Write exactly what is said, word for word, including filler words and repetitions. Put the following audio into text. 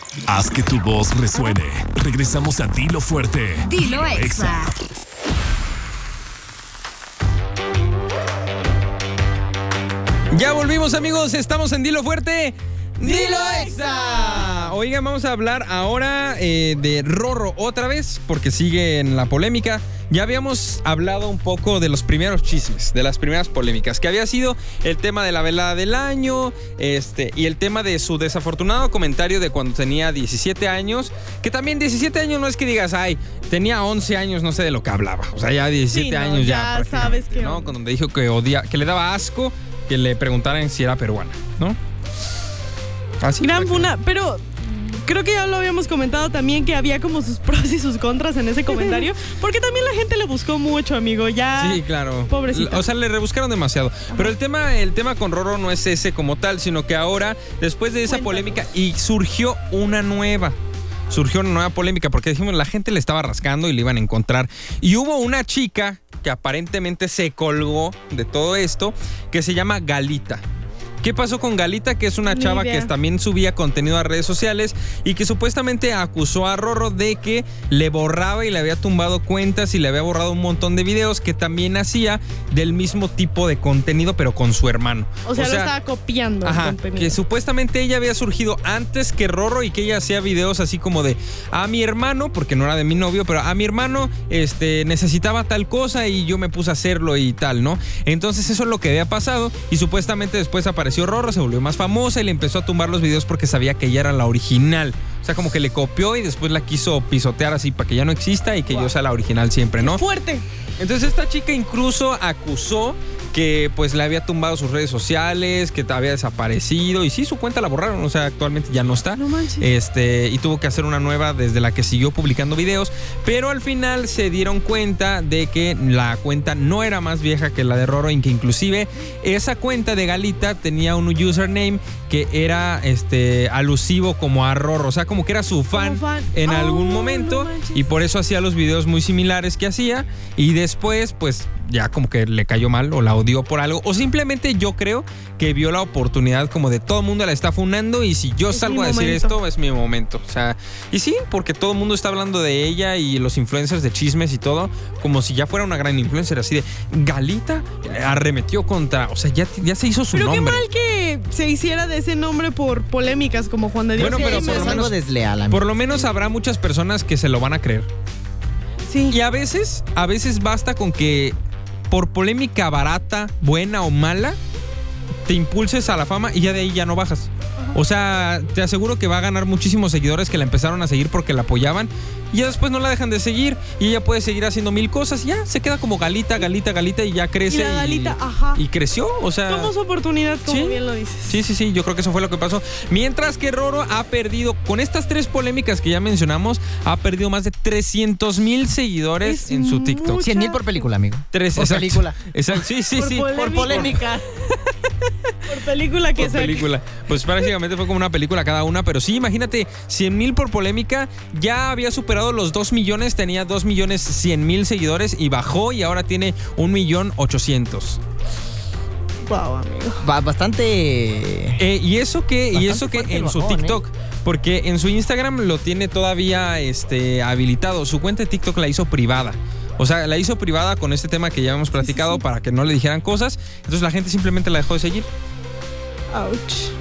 Haz que tu voz resuene. Regresamos a Dilo Fuerte. Dilo Exa. Ya volvimos, amigos. Estamos en Dilo Fuerte. ¡Dilo Exa! Oigan, vamos a hablar ahora eh, de Rorro otra vez, porque sigue en la polémica. Ya habíamos hablado un poco de los primeros chismes, de las primeras polémicas, que había sido el tema de la velada del año, este, y el tema de su desafortunado comentario de cuando tenía diecisiete años, que también diecisiete años no es que digas, ay, tenía once años, no sé de lo que hablaba. O sea, ya diecisiete Sí, no, años ya. ya sabes que... ¿no? Cuando dijo que odia, que le daba asco que le preguntaran si era peruana, ¿no? Así Gran fue. funa, pero creo que ya lo habíamos comentado también que había como sus pros y sus contras en ese comentario, porque también la gente le buscó mucho, amigo, ya. Sí, claro. Pobrecita. O sea, le rebuscaron demasiado. Ajá. Pero el tema, el tema con Rorro no es ese como tal, sino que ahora, después de esa Cuéntanos. polémica, y surgió una nueva. Surgió una nueva polémica porque dijimos la gente le estaba rascando y le iban a encontrar. Y hubo una chica que aparentemente se colgó de todo esto, que se llama Galita. ¿Qué pasó con Galita? Que es una Ni chava idea. que también subía contenido a redes sociales y que supuestamente acusó a Rorro de que le borraba y le había tumbado cuentas y le había borrado un montón de videos que también hacía del mismo tipo de contenido, pero con su hermano. O sea, lo estaba copiando el Ajá, contenido. que supuestamente ella había surgido antes que Rorro y que ella hacía videos así como de a mi hermano, porque no era de mi novio, pero a mi hermano este, necesitaba tal cosa y yo me puse a hacerlo y tal, ¿no? Entonces eso es lo que había pasado y supuestamente después apareció Rorro, se volvió más famosa y le empezó a tumbar los videos porque sabía que ella era la original. O sea, como que le copió y después la quiso pisotear así para que ya no exista y que wow. yo sea la original siempre, ¿no? Fuerte. Entonces esta chica incluso acusó que pues le había tumbado sus redes sociales, que había desaparecido y sí, su cuenta la borraron, o sea, actualmente ya no está. No manches. Este, y tuvo que hacer una nueva desde la que siguió publicando videos, pero al final se dieron cuenta de que la cuenta no era más vieja que la de Rorro y que inclusive esa cuenta de Galita tenía un username que era este alusivo como a Rorro, o sea, como que era su fan, fan. en oh, algún momento no y por eso hacía los videos muy similares que hacía y después pues ya como que le cayó mal o la odió por algo o simplemente yo creo que vio la oportunidad como de todo el mundo la está funando y si yo es salgo a decir momento. esto es mi momento, o sea, y sí, porque todo el mundo está hablando de ella y los influencers de chismes y todo, como si ya fuera una gran influencer, así de Galita arremetió contra, o sea, ya, ya se hizo su pero nombre. Pero qué mal que se hiciera de ese nombre por polémicas como Juan de Dios. Bueno, pero Sí, por es lo algo menos, desleal, amigo. por lo menos habrá muchas personas que se lo van a creer. Sí. Y a veces, a veces basta con que por polémica barata, buena o mala, te impulses a la fama y ya de ahí ya no bajas. O sea, te aseguro que va a ganar muchísimos seguidores que la empezaron a seguir porque la apoyaban y ya después no la dejan de seguir y ella puede seguir haciendo mil cosas y ya se queda como Galita, Galita, Galita y ya crece. Y la Galita, ajá. Y creció, o sea... Tomó su oportunidad, como ¿sí? bien lo dices. Sí, sí, sí, yo creo que eso fue lo que pasó. Mientras que Rorro ha perdido, con estas tres polémicas que ya mencionamos, ha perdido más de trescientos mil seguidores Es en su TikTok. mucha- cien mil por película, amigo. Tres, Por exacto. película. Exacto, sí, sí, Por sí. polémica. Por polémica. Por película que Por saque. película. Pues prácticamente fue como una película cada una, pero sí, imagínate, cien mil por polémica, ya había superado los dos millones, tenía dos millones cien mil seguidores y bajó y ahora tiene un millón ochocientos. Wow, amigo. Ba- bastante... Eh, y eso que, y Bastante eso que fuerte el en su bajón, TikTok, porque en su Instagram lo tiene todavía este, habilitado. Su cuenta de TikTok la hizo privada. O sea, la hizo privada con este tema que ya hemos platicado sí, sí. para que no le dijeran cosas. Entonces la gente simplemente la dejó de seguir. Ouch.